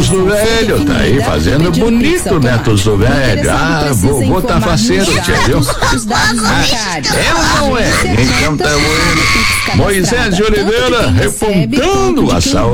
Netos do Velho, tá aí fazendo bonito, Netos do Velho. Vovô tá faceiro, viu? Eu não é. Então tá bueno. Moisés de Oliveira repontando a saúde.